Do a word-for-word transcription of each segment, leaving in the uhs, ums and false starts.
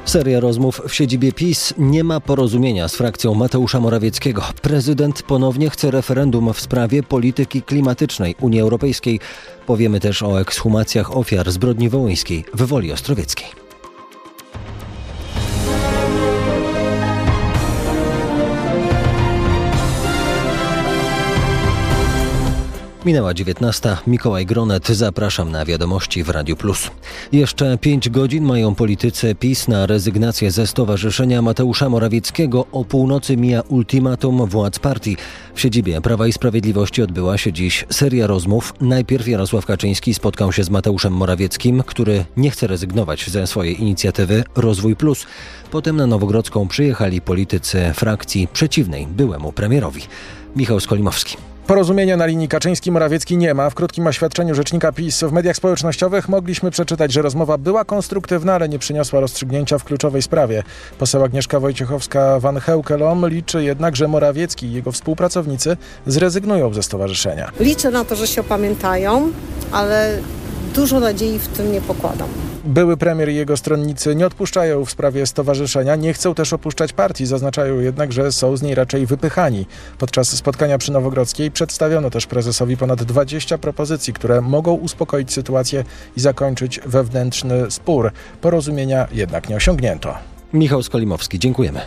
Seria rozmów w siedzibie PiS. Nie ma porozumienia z frakcją Mateusza Morawieckiego. Prezydent ponownie chce referendum w sprawie polityki klimatycznej Unii Europejskiej. Powiemy też o ekshumacjach ofiar zbrodni wołyńskiej w Woli Ostrowieckiej. Minęła dziewiętnasta. Mikołaj Gronet. Zapraszam na wiadomości w Radiu Plus. Jeszcze pięć godzin mają politycy PiS na rezygnację ze stowarzyszenia Mateusza Morawieckiego. O północy mija ultimatum władz partii. W siedzibie Prawa i Sprawiedliwości odbyła się dziś seria rozmów. Najpierw Jarosław Kaczyński spotkał się z Mateuszem Morawieckim, który nie chce rezygnować ze swojej inicjatywy Rozwój Plus. Potem na Nowogrodzką przyjechali politycy frakcji przeciwnej byłemu premierowi. Michał Skolimowski. Porozumienia na linii Kaczyński-Morawiecki nie ma. W krótkim oświadczeniu rzecznika PiS w mediach społecznościowych mogliśmy przeczytać, że rozmowa była konstruktywna, ale nie przyniosła rozstrzygnięcia w kluczowej sprawie. Poseł Agnieszka Wojciechowska-Van Heukelom liczy jednak, że Morawiecki i jego współpracownicy zrezygnują ze stowarzyszenia. Liczę na to, że się opamiętają, ale dużo nadziei w tym nie pokładam. Były premier i jego stronnicy nie odpuszczają w sprawie stowarzyszenia, nie chcą też opuszczać partii, zaznaczają jednak, że są z niej raczej wypychani. Podczas spotkania przy Nowogrodzkiej przedstawiono też prezesowi ponad dwadzieścia propozycji, które mogą uspokoić sytuację i zakończyć wewnętrzny spór. Porozumienia jednak nie osiągnięto. Michał Skolimowski, dziękujemy.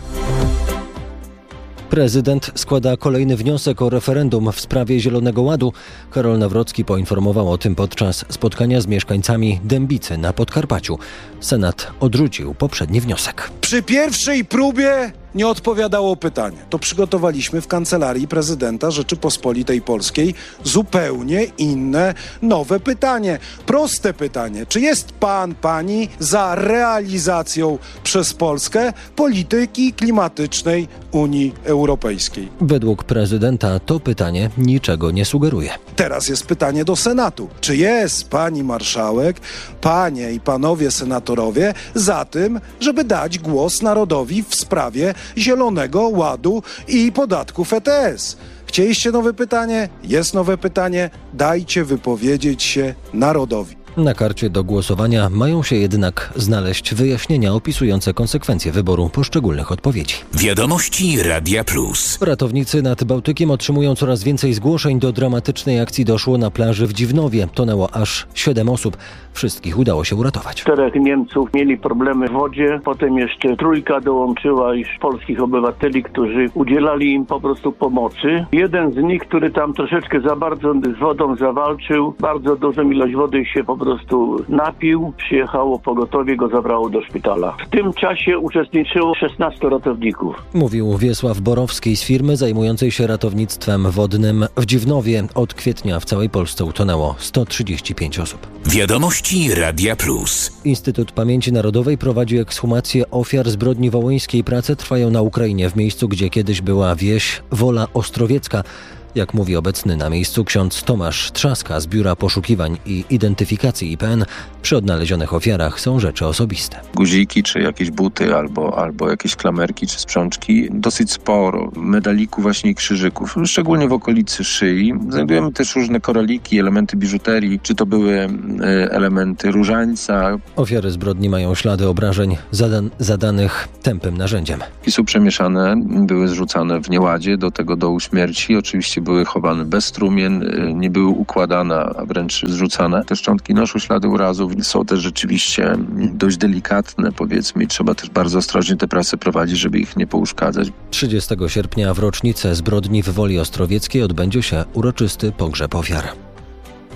Prezydent składa kolejny wniosek o referendum w sprawie Zielonego Ładu. Karol Nawrocki poinformował o tym podczas spotkania z mieszkańcami Dębicy na Podkarpaciu. Senat odrzucił poprzedni wniosek. Przy pierwszej próbie nie odpowiadało pytanie. To przygotowaliśmy w Kancelarii Prezydenta Rzeczypospolitej Polskiej zupełnie inne, nowe pytanie. Proste pytanie. Czy jest pan, pani za realizacją przez Polskę polityki klimatycznej Unii Europejskiej? Według prezydenta to pytanie niczego nie sugeruje. Teraz jest pytanie do Senatu. Czy jest pani marszałek, panie i panowie senatorowie za tym, żeby dać głos narodowi w sprawie Zielonego Ładu i podatków E T S? Chcieliście nowe pytanie? Jest nowe pytanie. Dajcie wypowiedzieć się narodowi. Na karcie do głosowania mają się jednak znaleźć wyjaśnienia opisujące konsekwencje wyboru poszczególnych odpowiedzi. Wiadomości Radia Plus. Ratownicy nad Bałtykiem otrzymują coraz więcej zgłoszeń. Do dramatycznej akcji doszło na plaży w Dziwnowie. Tonęło aż siedem osób. Wszystkich udało się uratować. Czterech Niemców mieli problemy w wodzie. Potem jeszcze trójka dołączyła już polskich obywateli, którzy udzielali im po prostu pomocy. Jeden z nich, który tam troszeczkę za bardzo z wodą zawalczył, bardzo dużą ilość wody się po prostu napił. Przyjechało pogotowie, go zabrało do szpitala. W tym czasie uczestniczyło szesnastu ratowników. Mówił Wiesław Borowski z firmy zajmującej się ratownictwem wodnym w Dziwnowie. Od kwietnia w całej Polsce utonęło sto trzydzieści pięć osób. Wiadomości Radia Plus. Instytut Pamięci Narodowej prowadzi ekshumację ofiar zbrodni wołyńskiej. Prace trwają na Ukrainie, w miejscu, gdzie kiedyś była wieś Wola Ostrowiecka. Jak mówi obecny na miejscu ksiądz Tomasz Trzaska z Biura Poszukiwań i Identyfikacji I P N, przy odnalezionych ofiarach są rzeczy osobiste. Guziki, czy jakieś buty, albo, albo jakieś klamerki, czy sprzączki. Dosyć sporo medalików właśnie i krzyżyków, szczególnie w okolicy szyi. Znajdujemy też różne koraliki, elementy biżuterii, czy to były elementy różańca. Ofiary zbrodni mają ślady obrażeń zadan- zadanych tępym narzędziem. Są przemieszane, były zrzucane w nieładzie do tego dołu śmierci. Oczywiście były chowane bez strumien, nie były układane, a wręcz zrzucane. Te szczątki noszą ślady urazów, są też rzeczywiście dość delikatne, powiedzmy, i trzeba też bardzo ostrożnie te prace prowadzić, żeby ich nie pouszkadzać. trzydziestego sierpnia w rocznicę zbrodni w Woli Ostrowieckiej odbędzie się uroczysty pogrzeb ofiar.